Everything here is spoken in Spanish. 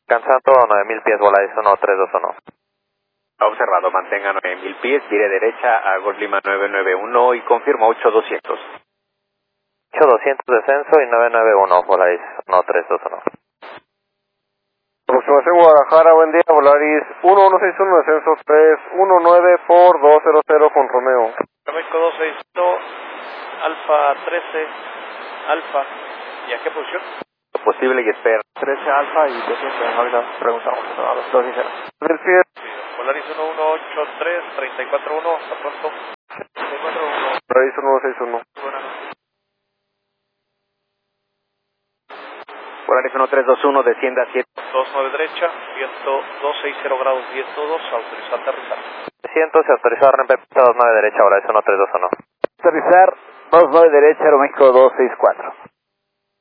Cansando 9000 pies, Volaris 1321. Observado, mantenga 9000 pies, gire derecha a Gol Lima 991 y confirma 8200. 8200 descenso y 991, Volaris 1321. Aproximación Guadalajara, buen día, Volaris 1161, descenso 319 por 200 con Romeo. México 261, Alfa 13, Alfa, ¿y a qué posición? Posible y espera. 13 Alfa y 200, ahorita preguntamos a los dos dijeron. 1000 pies. Volaris 1183, 341, hasta pronto. 341. Volaris 1161. Volaris 1321, descienda a 7. 29 derecha, viento 260 grados, viento 2, autorizado a aterrizar. 300, se autorizó a RMP 29 derecha, Volaris 1321. Aterrizar 29 derecha, Aeroméxico 264.